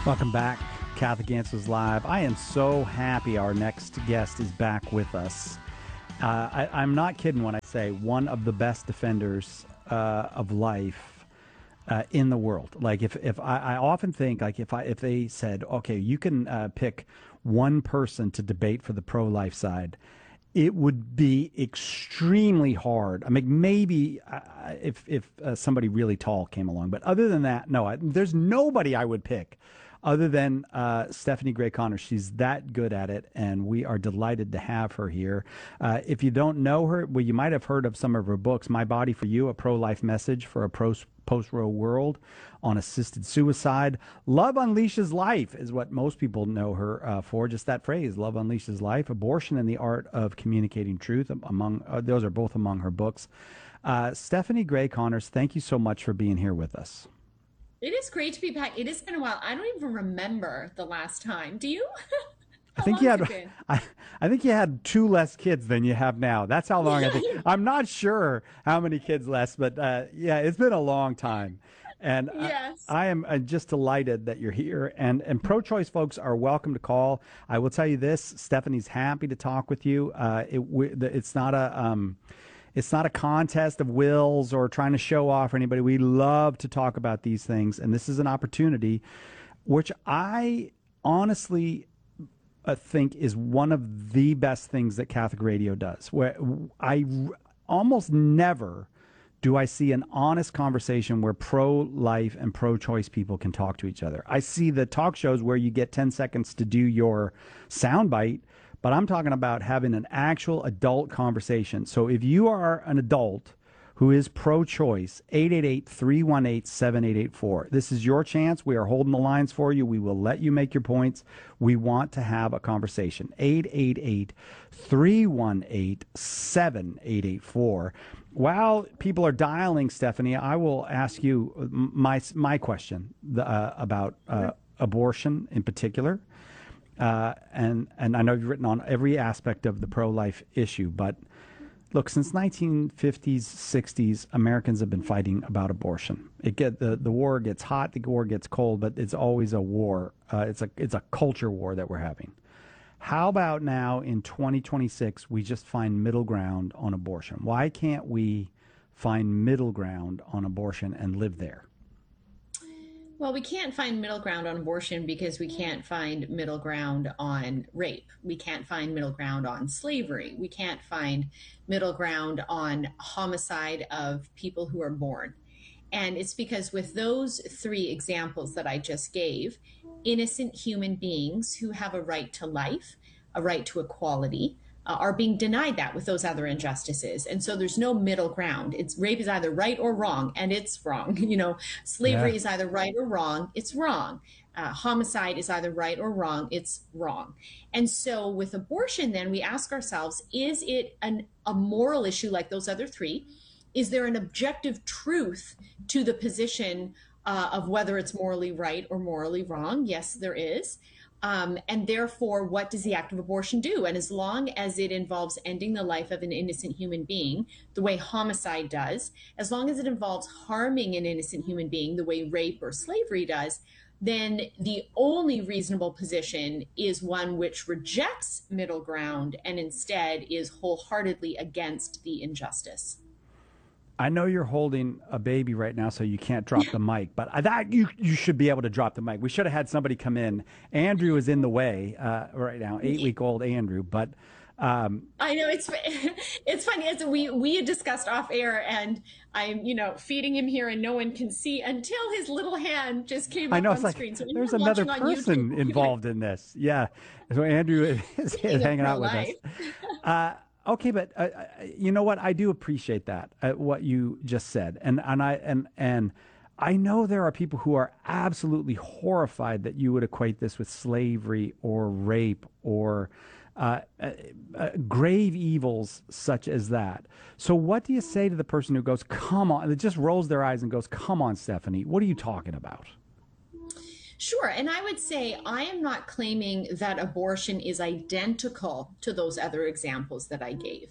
Welcome back, Catholic Answers Live. I am so happy our next guest is back with us. I'm not kidding when I say one of the best defenders of life in the world. Like if I often think like if they said, okay, you can pick one person to debate for the pro-life side, it would be extremely hard. I mean, maybe if somebody really tall came along, but other than that, no, there's nobody I would pick other than Stephanie Gray Connors. She's that good at it, and we are delighted to have her here. If you don't know her, well, you might have heard of some of her books. My Body for You, a pro-life message for a post-Roe world on assisted suicide. Love Unleashes Life is what most people know her for, just that phrase, Love Unleashes Life. Abortion and the Art of Communicating Truth, those are both among her books. Stephanie Gray Connors, thank you so much for being here with us. It is great to be back. It has been a while. I don't even remember the last time. Do you? I How think long you has had it been? I think you had 2 less kids than you have now. That's how long I think. I'm not sure how many kids less, but yeah, it's been a long time. And Yes. I am just delighted that you're here. And pro-choice folks are welcome to call. I will tell you this: Stephanie's happy to talk with you. It's not a contest of wills or trying to show off anybody. We love to talk about these things, and this is an opportunity, which I honestly think is one of the best things that Catholic radio does. Where almost never do I see an honest conversation where pro-life and pro-choice people can talk to each other. I see the talk shows where you get 10 seconds to do your soundbite, but I'm talking about having an actual adult conversation. So if you are an adult who is pro-choice, 888-318-7884. This is your chance. We are holding the lines for you. We will let you make your points. We want to have a conversation. 888-318-7884. While people are dialing, Stephanie, I will ask you my question about abortion in particular. And I know you've written on every aspect of the pro-life issue, but look, since 1950s, 60s, Americans have been fighting about abortion. The war gets hot, the war gets cold, but it's always a war. It's a culture war that we're having. How about now in 2026, we just find middle ground on abortion? Why can't we find middle ground on abortion and live there? Well, we can't find middle ground on abortion because we can't find middle ground on rape. We can't find middle ground on slavery. We can't find middle ground on homicide of people who are born. And it's because with those 3 examples that I just gave, innocent human beings who have a right to life, a right to equality, are being denied that with those other injustices. And so there's no middle ground. It's rape is either right or wrong, and it's wrong. Slavery Yeah. is either right or wrong. It's wrong. Homicide is either right or wrong. It's wrong. And so with abortion, then we ask ourselves, is it a moral issue like those other 3? Is there an objective truth to the position of whether it's morally right or morally wrong? Yes, there is. And therefore, what does the act of abortion do? And as long as it involves ending the life of an innocent human being, the way homicide does, as long as it involves harming an innocent human being, the way rape or slavery does, then the only reasonable position is one which rejects middle ground and instead is wholeheartedly against the injustice. I know you're holding a baby right now, so you can't drop the mic, but you should be able to drop the mic. We should have had somebody come in. Andrew is in the way right now, 8-week-old Andrew, but I know it's funny as we had discussed off air, and I'm feeding him here, and no one can see until his little hand just came I up know on it's like screen. So when there's you're another watching on person YouTube, involved in this. Yeah, so Andrew is speaking of hanging out with us. pro-life. Okay, but you know what? I do appreciate that what you just said, and I know there are people who are absolutely horrified that you would equate this with slavery or rape or grave evils such as that. So, what do you say to the person who goes, "Come on," that just rolls their eyes and goes, "Come on, Stephanie, what are you talking about?" Sure. And I would say I am not claiming that abortion is identical to those other examples that I gave.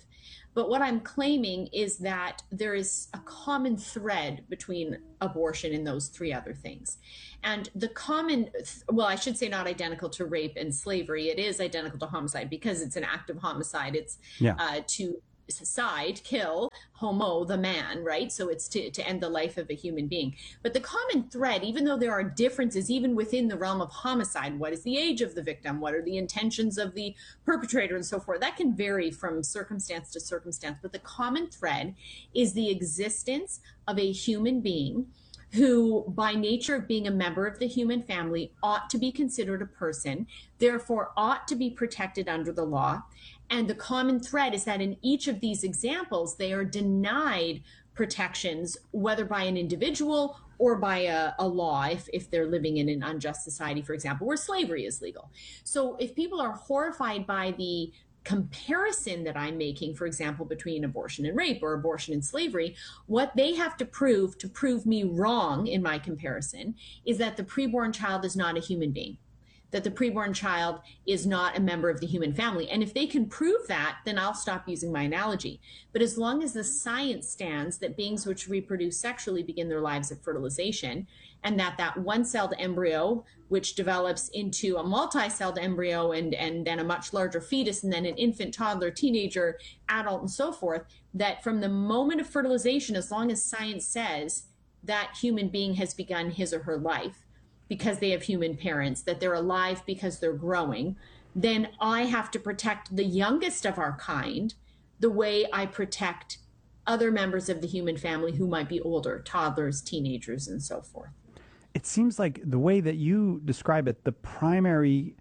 But what I'm claiming is that there is a common thread between abortion and those three other things. And the common, well, I should say not identical to rape and slavery. It is identical to homicide because it's an act of homicide. It's to kill, homo, the man, right? So it's to end the life of a human being. But the common thread, even though there are differences even within the realm of homicide, what is the age of the victim? What are the intentions of the perpetrator and so forth? That can vary from circumstance to circumstance. But the common thread is the existence of a human being who, by nature of being a member of the human family, ought to be considered a person, therefore ought to be protected under the law. And the common thread is that in each of these examples, they are denied protections, whether by an individual or by a law, if they're living in an unjust society, for example, where slavery is legal. So if people are horrified by the comparison that I'm making, for example, between abortion and rape or abortion and slavery, what they have to prove me wrong in my comparison is that the preborn child is not a human being, that the preborn child is not a member of the human family. And if they can prove that, then I'll stop using my analogy. But as long as the science stands that beings which reproduce sexually begin their lives at fertilization, and that one-celled embryo, which develops into a multi-celled embryo and then a much larger fetus, and then an infant, toddler, teenager, adult, and so forth, that from the moment of fertilization, as long as science says that human being has begun his or her life, because they have human parents, that they're alive because they're growing, then I have to protect the youngest of our kind the way I protect other members of the human family who might be older, toddlers, teenagers, and so forth. It seems like the way that you describe it, the primary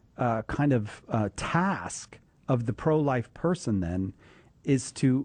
task of the pro-life person then is to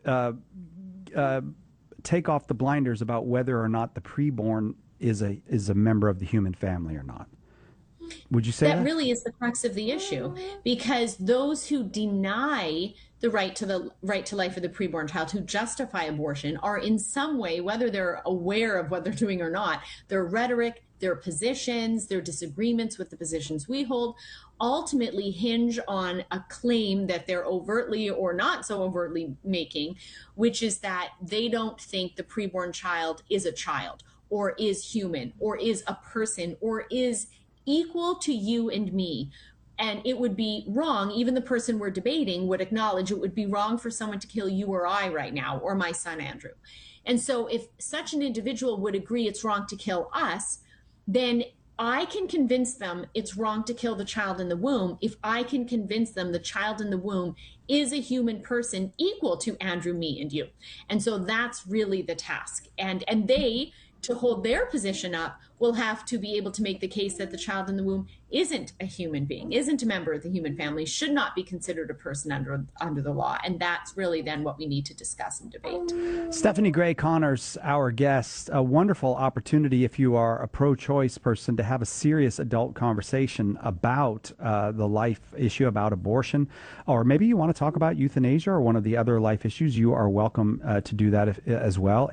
take off the blinders about whether or not the preborn is a member of the human family or not. Would you say that? That really is the crux of the issue, because those who deny the right to life of the preborn child, who justify abortion, are in some way, whether they're aware of what they're doing or not, their rhetoric, their positions, their disagreements with the positions we hold, ultimately hinge on a claim that they're overtly or not so overtly making, which is that they don't think the preborn child is a child, or is human, or is a person, or is equal to you and me. And it would be wrong, even the person we're debating would acknowledge it would be wrong for someone to kill you or I right now, or my son Andrew. And so if such an individual would agree it's wrong to kill us, then I can convince them it's wrong to kill the child in the womb if I can convince them the child in the womb is a human person equal to Andrew, me, and you. And so that's really the task. And they, to hold their position up, will have to be able to make the case that the child in the womb isn't a human being, isn't a member of the human family, should not be considered a person under the law. And that's really then what we need to discuss and debate. Stephanie Gray Connors, our guest. A wonderful opportunity, if you are a pro-choice person, to have a serious adult conversation about the life issue, about abortion, or maybe you want to talk about euthanasia or one of the other life issues. You are welcome to do that as well.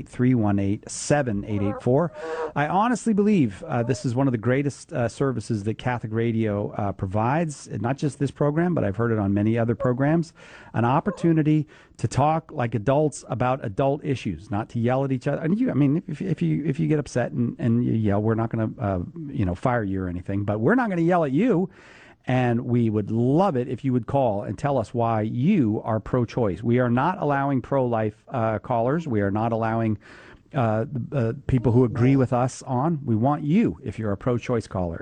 888-318-7884. I honestly believe this is one of the greatest services that Catholic Radio provides, not just this program, but I've heard it on many other programs, an opportunity to talk like adults about adult issues, not to yell at each other. And if you get upset and you yell, we're not going to fire you or anything, but we're not going to yell at you. And we would love it if you would call and tell us why you are pro-choice. We are not allowing pro-life callers. We are not allowing people who agree with us on. We want you, if you're a pro-choice caller.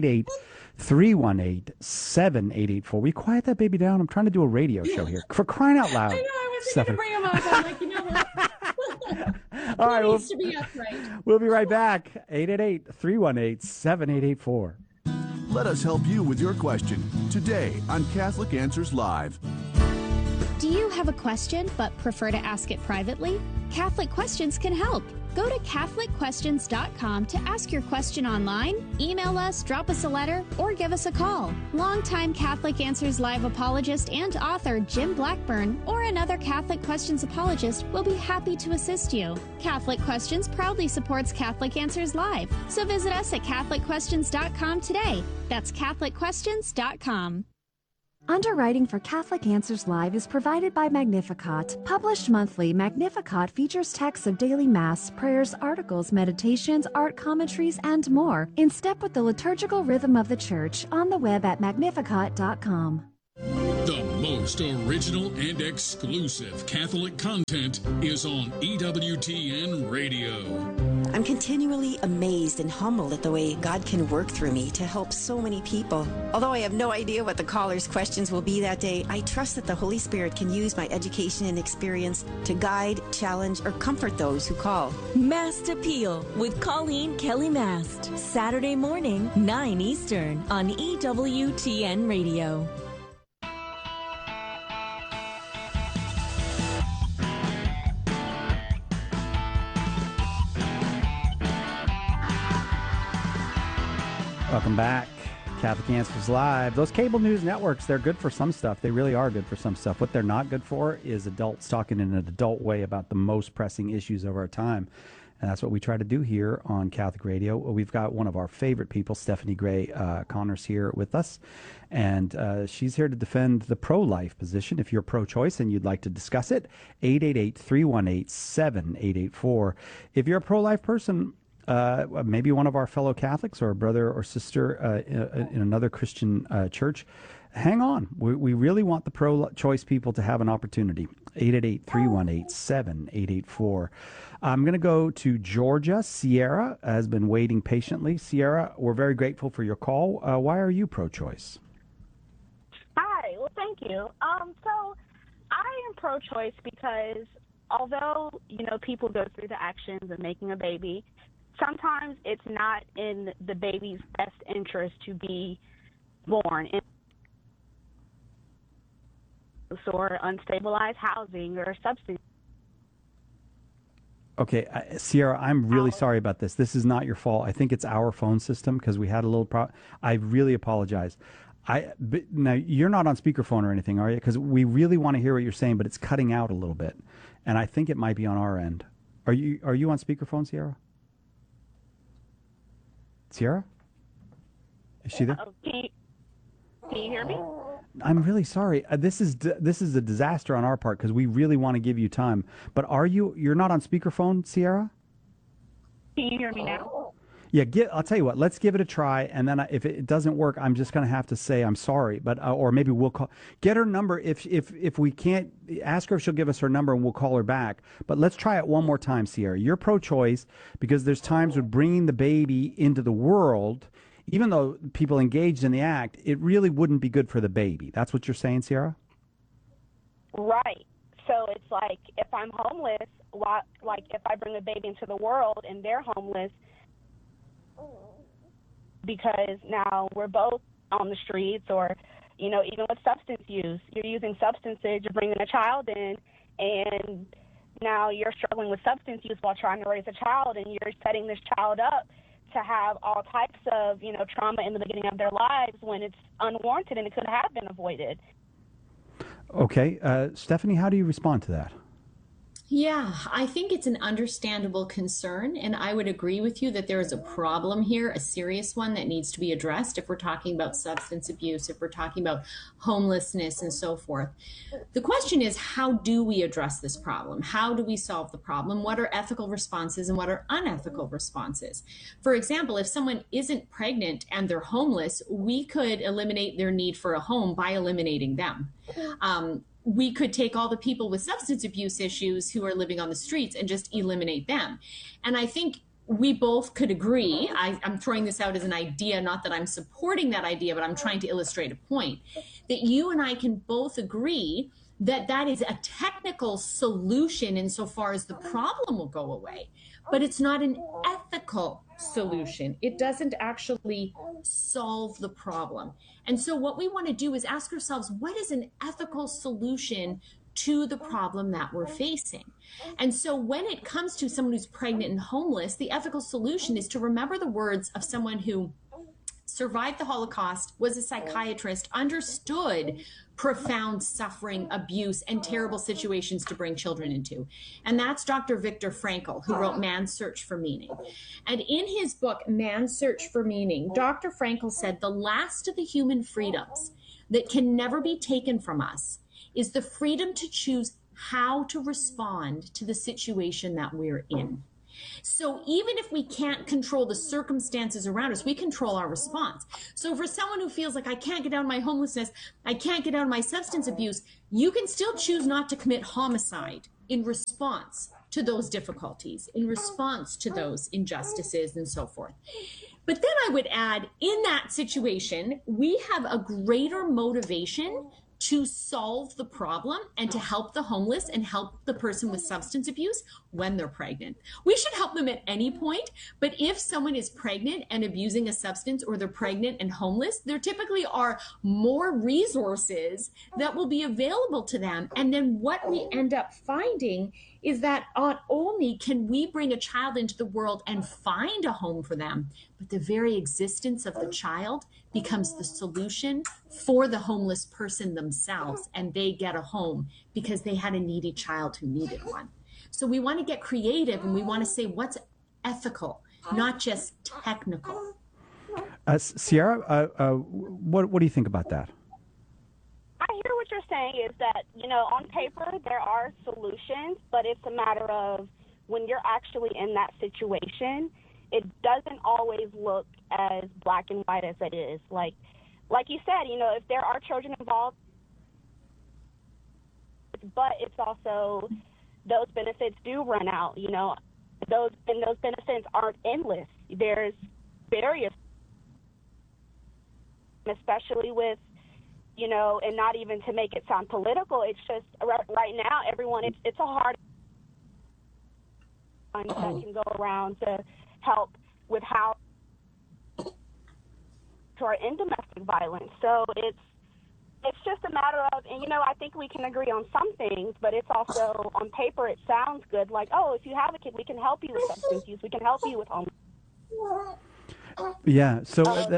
888-318-7884. Will you quiet that baby down? I'm trying to do a radio show here. For crying out loud. I know, I was going to bring him up. I'm like, you know what? All right, needs to be upright. We'll be right back. 888-318-7884. Let us help you with your question today on Catholic Answers Live. Do you have a question but prefer to ask it privately? Catholic Questions can help. Go to CatholicQuestions.com to ask your question online, email us, drop us a letter, or give us a call. Longtime Catholic Answers Live apologist and author Jim Blackburn or another Catholic Questions apologist will be happy to assist you. Catholic Questions proudly supports Catholic Answers Live, so visit us at CatholicQuestions.com today. That's CatholicQuestions.com. Underwriting for Catholic Answers Live is provided by Magnificat. Published monthly, Magnificat features texts of daily Mass, prayers, articles, meditations, art commentaries, and more, in step with the liturgical rhythm of the Church, on the web at magnificat.com. The most original and exclusive Catholic content is on EWTN Radio. I'm continually amazed and humbled at the way God can work through me to help so many people. Although I have no idea what the callers' questions will be that day, I trust that the Holy Spirit can use my education and experience to guide, challenge, or comfort those who call. Mast Appeal with Colleen Kelly Mast. Saturday morning, 9 Eastern on EWTN Radio. Welcome back. Catholic Answers Live. Those cable news networks, they're good for some stuff. They really are good for some stuff. What they're not good for is adults talking in an adult way about the most pressing issues of our time. And that's what we try to do here on Catholic Radio. We've got one of our favorite people, Stephanie Gray Connors, here with us. And she's here to defend the pro-life position. If you're pro-choice and you'd like to discuss it, 888-318-7884. If you're a pro-life person, maybe one of our fellow Catholics or a brother or sister in another Christian church, hang on. We really want the pro-choice people to have an opportunity. 888-318-7884. I'm going to go to Georgia. Sierra has been waiting patiently. Sierra, we're very grateful for your call. Why are you pro-choice? Hi. Well, thank you. So I am pro-choice because although, people go through the actions of making a baby, sometimes it's not in the baby's best interest to be born in or unstabilized housing or substance. Okay, Sierra, I'm really sorry about this. This is not your fault. I think it's our phone system because we had a little problem. I really apologize. Now, you're not on speakerphone or anything, are you? Because we really want to hear what you're saying, but it's cutting out a little bit. And I think it might be on our end. Are you on speakerphone, Sierra? Sierra? Is she there? Can you hear me? I'm really sorry. This is a disaster on our part because we really want to give you time. But you're not on speakerphone, Sierra? Can you hear me now? Yeah, I'll tell you what. Let's give it a try, and then if it doesn't work, I'm just going to have to say I'm sorry. But or maybe we'll call. Get her number if we can't. Ask her if she'll give us her number, and we'll call her back. But let's try it one more time, Sierra. You're pro-choice because there's times with bringing the baby into the world, even though people engaged in the act, it really wouldn't be good for the baby. That's what you're saying, Sierra? Right. So it's like if I'm homeless, like if I bring a baby into the world and they're homeless, because now we're both on the streets or, even with substance use, you're using substances, you're bringing a child in, and now you're struggling with substance use while trying to raise a child, and you're setting this child up to have all types of, trauma in the beginning of their lives when it's unwarranted and it could have been avoided. Okay. Stephanie, how do you respond to that? Yeah, I think it's an understandable concern, and I would agree with you that there is a problem here, a serious one that needs to be addressed if we're talking about substance abuse, if we're talking about homelessness and so forth. The question is, how do we address this problem? How do we solve the problem? What are ethical responses and what are unethical responses? For example, if someone isn't pregnant and they're homeless, we could eliminate their need for a home by eliminating them. We could take all the people with substance abuse issues who are living on the streets and just eliminate them. And I think we both could agree, I'm throwing this out as an idea, not that I'm supporting that idea, but I'm trying to illustrate a point, that you and I can both agree that that is a technical solution insofar as the problem will go away, but it's not an ethical solution. It doesn't actually solve the problem. And so what we want to do is ask ourselves, what is an ethical solution to the problem that we're facing? And so when it comes to someone who's pregnant and homeless, the ethical solution is to remember the words of someone who survived the Holocaust, was a psychiatrist, understood profound suffering, abuse, and terrible situations to bring children into. And that's Dr. Viktor Frankl, who wrote Man's Search for Meaning. And in his book, Man's Search for Meaning, Dr. Frankl said the last of the human freedoms that can never be taken from us is the freedom to choose how to respond to the situation that we're in. So even if we can't control the circumstances around us, we control our response. So for someone who feels like I can't get out of my homelessness, I can't get out of my substance abuse, you can still choose not to commit homicide in response to those difficulties, in response to those injustices and so forth. But then I would add, in that situation, we have a greater motivation to solve the problem and to help the homeless and help the person with substance abuse when they're pregnant. We should help them at any point, but if someone is pregnant and abusing a substance, or they're pregnant and homeless, there typically are more resources that will be available to them. And then what we end up finding is that not only can we bring a child into the world and find a home for them, but the very existence of the child becomes the solution for the homeless person themselves, and they get a home because they had a needy child who needed one. So we want to get creative, and we want to say what's ethical, not just technical. Sierra, what do you think about that? I hear what you're saying is that, on paper there are solutions, but it's a matter of when you're actually in that situation, it doesn't always look as black and white as it is. Like you said, if there are children involved, but it's also those benefits do run out, those benefits aren't endless. There's various, especially with, and not even to make it sound political, it's just right now, everyone, it's a hard that can go around to help with how to our in domestic violence. So it's just a matter of, and I think we can agree on some things, but it's also on paper it sounds good, like, oh, if you have a kid, we can help you with substance use, we can help you with homelessness. Yeah. So,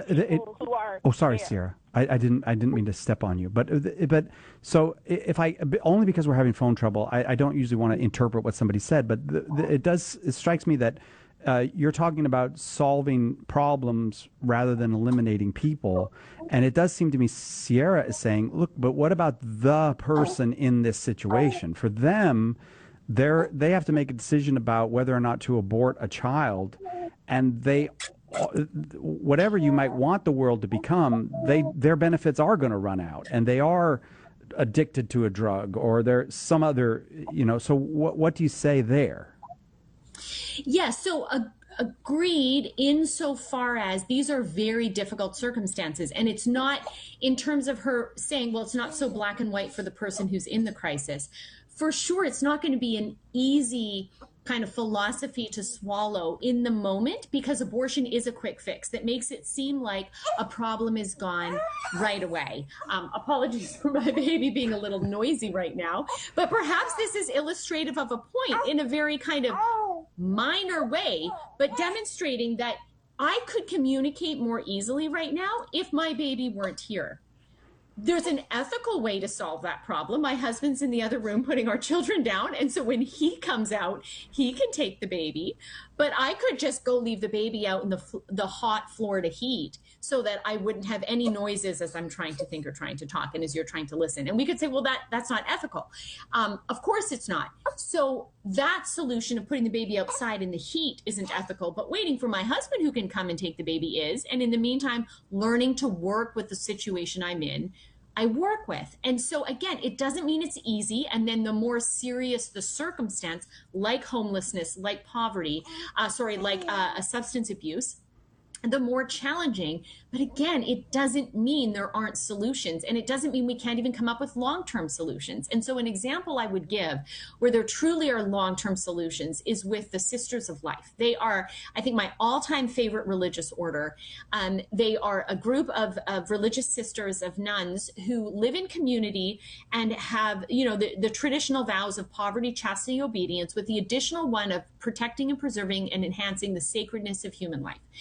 sorry, there. Sierra. I didn't mean to step on you, but so if only because we're having phone trouble, I don't usually want to interpret what somebody said, but it strikes me that you're talking about solving problems rather than eliminating people, and it does seem to me Sierra is saying, look, but what about the person in this situation? For them, they have to make a decision about whether or not to abort a child, and whatever you might want the world to become, their benefits are going to run out, and they are addicted to a drug, or there's some other, so what do you say there? Yeah, so agreed insofar as these are very difficult circumstances, and it's not in terms of her saying, well, it's not so black and white for the person who's in the crisis. For sure, it's not going to be an easy kind of philosophy to swallow in the moment, because abortion is a quick fix that makes it seem like a problem is gone right away. Apologies for my baby being a little noisy right now, but perhaps this is illustrative of a point in a very kind of minor way, but demonstrating that I could communicate more easily right now if my baby weren't here. There's an ethical way to solve that problem. My husband's in the other room putting our children down, and so when he comes out, he can take the baby. But I could just go leave the baby out in the hot Florida heat so that I wouldn't have any noises as I'm trying to think or trying to talk and as you're trying to listen. And we could say, well, that's not ethical. Of course it's not. So that solution of putting the baby outside in the heat isn't ethical, but waiting for my husband who can come and take the baby is. And in the meantime, learning to work with the situation I'm in, I work with. And so again, it doesn't mean it's easy. And then the more serious the circumstance, like homelessness, like poverty, like a substance abuse, the more challenging. But again, it doesn't mean there aren't solutions, and it doesn't mean we can't even come up with long-term solutions. And so an example I would give where there truly are long-term solutions is with the Sisters of Life. They are, I think, my all-time favorite religious order. They are a group of religious sisters, of nuns who live in community and have, the traditional vows of poverty, chastity, obedience, with the additional one of protecting and preserving and enhancing the sacredness of human life.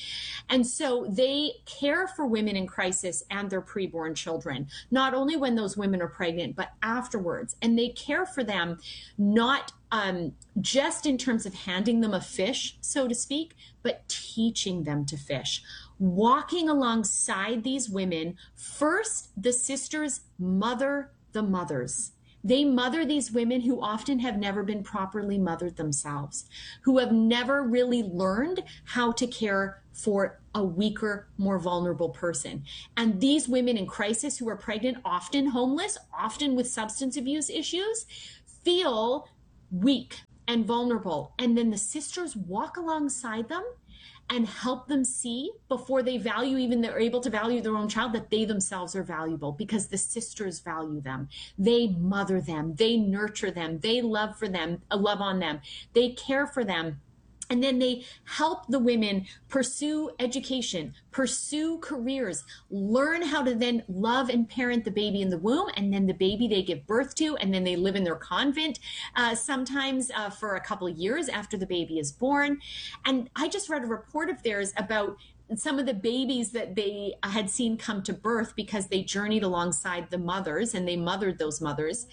And so they care for women in crisis and their preborn children, not only when those women are pregnant, but afterwards. And they care for them not just in terms of handing them a fish, so to speak, but teaching them to fish. Walking alongside these women, first, the sisters mother the mothers. They mother these women who often have never been properly mothered themselves, who have never really learned how to care for a weaker, more vulnerable person. And these women in crisis who are pregnant, often homeless, often with substance abuse issues, feel weak and vulnerable. And then the sisters walk alongside them and help them see, before they value, even they're able to value their own child, that they themselves are valuable, because the sisters value them. They mother them, they nurture them, they love on them, they care for them. And then they help the women pursue education, pursue careers, learn how to then love and parent the baby in the womb, and then the baby they give birth to, and then they live in their convent sometimes for a couple of years after the baby is born. And I just read a report of theirs about some of the babies that they had seen come to birth because they journeyed alongside the mothers and they mothered those mothers.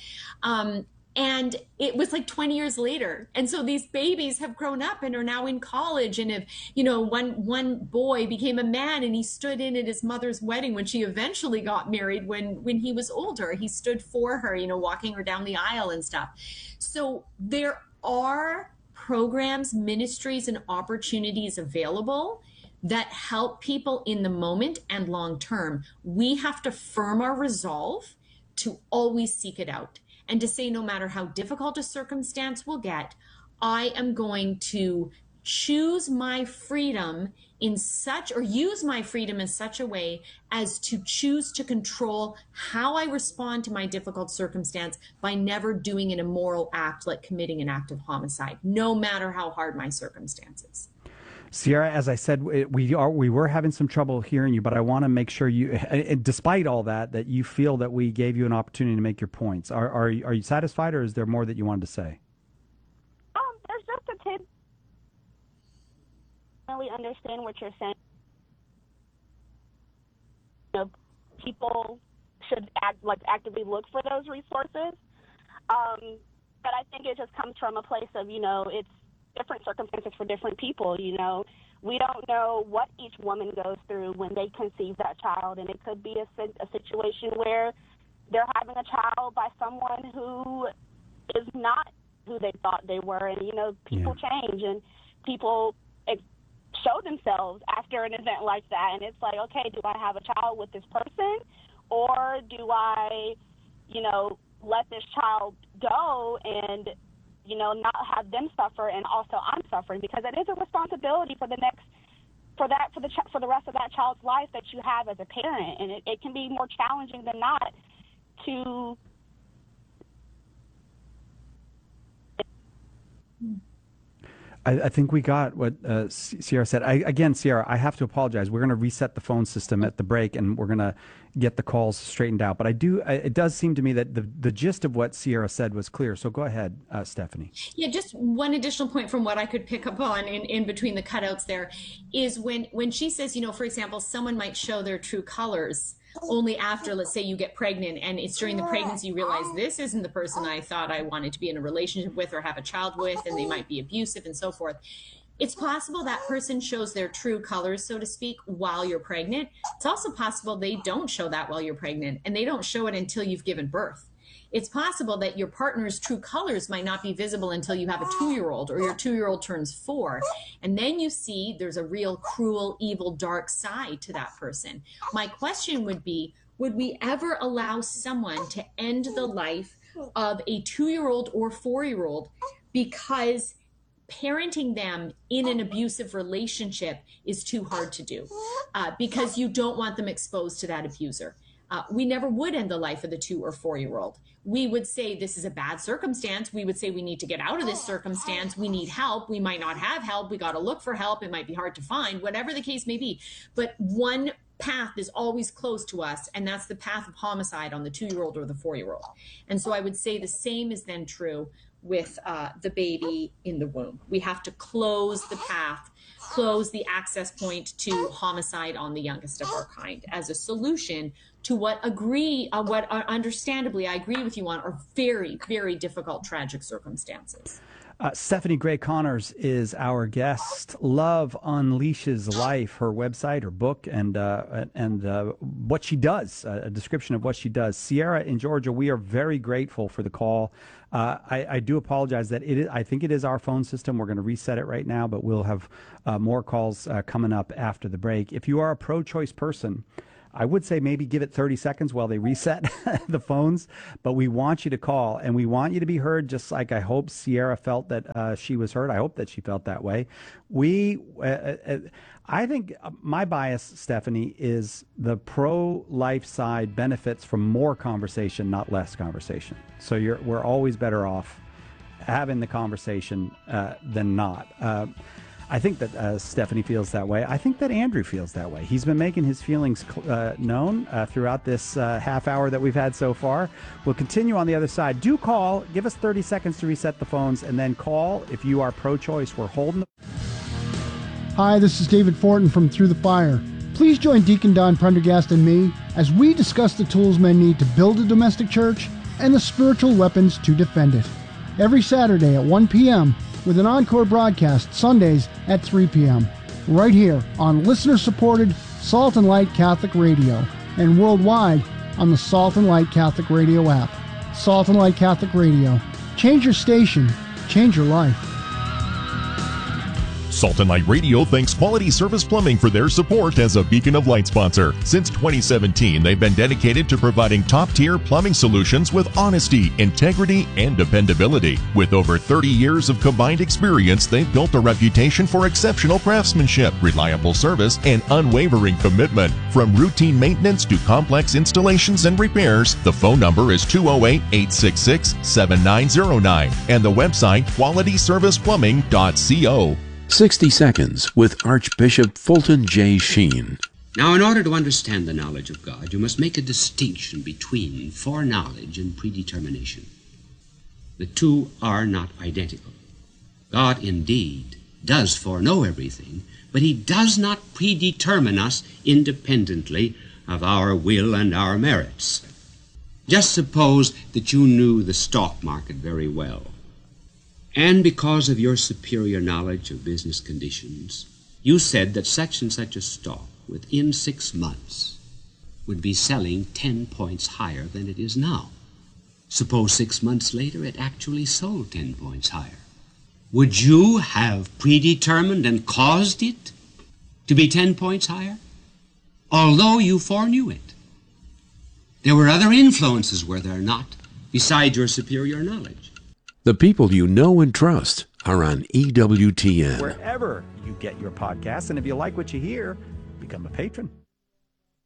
And it was like 20 years later. And so these babies have grown up and are now in college. And if, one boy became a man and he stood in at his mother's wedding when she eventually got married when he was older. He stood for her, walking her down the aisle and stuff. So there are programs, ministries, and opportunities available that help people in the moment and long term. We have to firm our resolve to always seek it out. And to say, no matter how difficult a circumstance will get, I am going to choose my freedom use my freedom in such a way as to choose to control how I respond to my difficult circumstance by never doing an immoral act like committing an act of homicide, no matter how hard my circumstances. Sierra, as I said, we were having some trouble hearing you, but I want to make sure you, despite all that you feel that we gave you an opportunity to make your points. Are you satisfied, or is there more that you wanted to say? There's just a tip. I really understand what you're saying. People should actively look for those resources. But I think it just comes from a place of, it's different circumstances for different people. We don't know what each woman goes through when they conceive that child, and it could be a situation where they're having a child by someone who is not who they thought they were. And people change, and people show themselves after an event like that, and it's like, okay, do I have a child with this person, or do I let this child go and not have them suffer, and also I'm suffering, because it is a responsibility for the rest of that child's life that you have as a parent, and it can be more challenging than not to. I think we got what Sierra said. Again, Sierra, I have to apologize. We're going to reset the phone system at the break, and we're going to get the calls straightened out. But it does seem to me that the gist of what Sierra said was clear. So go ahead, Stephanie. Yeah, just one additional point from what I could pick up on in between the cutouts there is when she says, for example, someone might show their true colors only after, let's say, you get pregnant, and it's during the pregnancy you realize this isn't the person I thought I wanted to be in a relationship with or have a child with, and they might be abusive and so forth. It's possible that person shows their true colors, so to speak, while you're pregnant. It's also possible they don't show that while you're pregnant, and they don't show it until you've given birth. It's possible that your partner's true colors might not be visible until you have a 2-year-old, or your 2-year-old turns 4. And then you see there's a real cruel, evil, dark side to that person. My question would be, would we ever allow someone to end the life of a 2-year-old or 4-year-old because parenting them in an abusive relationship is too hard to do, because you don't want them exposed to that abuser? We never would end the life of the 2 or 4-year-old. We would say this is a bad circumstance. We would say we need to get out of this circumstance. We need help. We might not have help. We got to look for help. It might be hard to find, whatever the case may be. But one path is always closed to us, and that's the path of homicide on the 2-year-old or the 4-year-old. And so I would say the same is then true with the baby in the womb. We have to close the path close the access point to homicide on the youngest of our kind as a solution to what understandably I agree with you on are very, very difficult, tragic circumstances. Stephanie Gray Connors is our guest. Love Unleashes Life, her website, her book, and what she does, a description of what she does. Sierra in Georgia, we are very grateful for the call. I do apologize that I think it is our phone system. We're going to reset it right now, but we'll have more calls coming up after the break. If you are a pro-choice person, I would say maybe give it 30 seconds while they reset the phones, but we want you to call and we want you to be heard, just like I hope Sierra felt that she was heard. I hope that she felt that way. I think my bias, Stephanie, is the pro-life side benefits from more conversation, not less conversation. So we're always better off having the conversation than not. I think that Stephanie feels that way. I think that Andrew feels that way. He's been making his feelings known throughout this half hour that we've had so far. We'll continue on the other side. Do call. Give us 30 seconds to reset the phones, and then call if you are pro-choice. We're holding. Hi, this is David Fortin from Through the Fire. Please join Deacon Don Prendergast and me as we discuss the tools men need to build a domestic church and the spiritual weapons to defend it. Every Saturday at 1 p.m., with an encore broadcast Sundays at 3 p.m. right here on listener-supported Salt and Light Catholic Radio and worldwide on the Salt and Light Catholic Radio app. Salt and Light Catholic Radio. Change your station. Change your life. Salt and Light Radio thanks Quality Service Plumbing for their support as a Beacon of Light sponsor. Since 2017, they've been dedicated to providing top-tier plumbing solutions with honesty, integrity, and dependability. With over 30 years of combined experience, they've built a reputation for exceptional craftsmanship, reliable service, and unwavering commitment. From routine maintenance to complex installations and repairs, the phone number is 208-866-7909 and the website qualityserviceplumbing.co. 60 Seconds with Archbishop Fulton J. Sheen. Now, in order to understand the knowledge of God, you must make a distinction between foreknowledge and predetermination. The two are not identical. God, indeed, does foreknow everything, but he does not predetermine us independently of our will and our merits. Just suppose that you knew the stock market very well. And because of your superior knowledge of business conditions, you said that such and such a stock within 6 months would be selling 10 points higher than it is now. Suppose 6 months later it actually sold 10 points higher. Would you have predetermined and caused it to be 10 points higher? Although you foreknew it. There were other influences, were there not, besides your superior knowledge? The people you know and trust are on EWTN. Wherever you get your podcasts, and if you like what you hear, become a patron.